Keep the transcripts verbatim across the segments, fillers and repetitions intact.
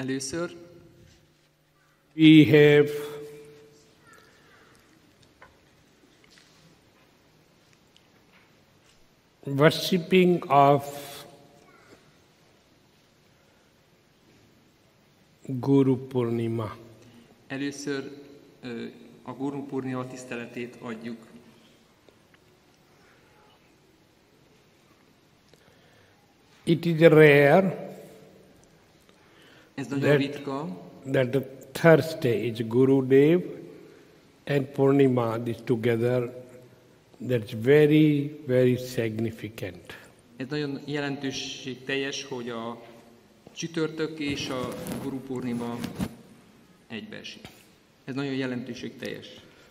Először we have worshipping of Guru Purnima. Először ö, a Guru Purnima tiszteletét adjuk. It is rare Ez nagyon that, ritka, that the Thursday is Guru Dev and Purnima is together. That's very, very significant. ez nagyon jelentőségteljes, hogy a csütörtök és a Guru Purnima egybeesik. Ez nagyon jelentőségteljes.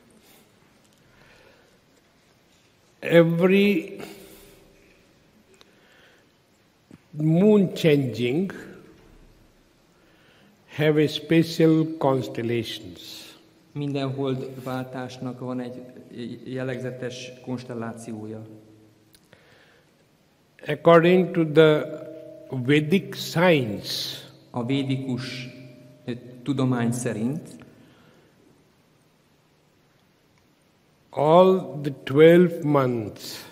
Every moon changing have a special constellations. Minden holdváltásnak van egy jellegzetes konstellációja. According to the Vedic science, A védikus eh, tudomány szerint all the twelve months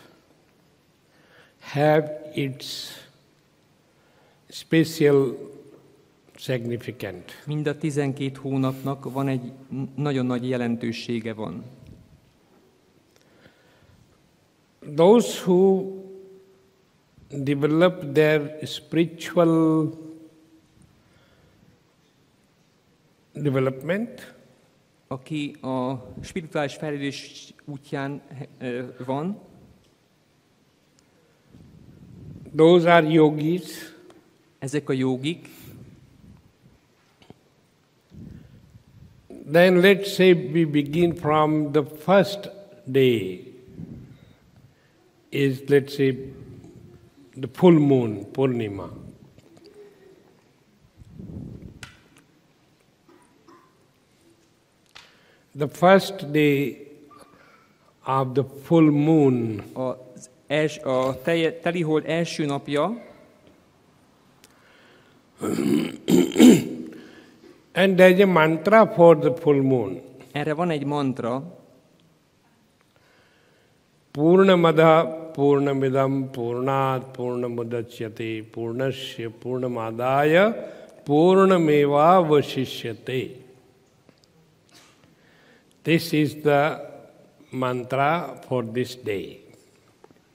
have its special significance. mind a tizenkét hónapnak van egy nagyon nagy jelentősége van. Those who develop their spiritual development, Aki a spirituális fejlődés útján eh, van, those are yogis. ezek a jogik, Then let's say we begin from the first day is, let's say, the full moon, Purnima. The first day of the full moon az els, a telje, telihold első napja, and there is a mantra for the full moon. erre van egy mantra, Purnamada Purnamidam Purnat Purnamudachyate Purnasya Purnamadaya Purnameva Vasishyate. This is the mantra for this day.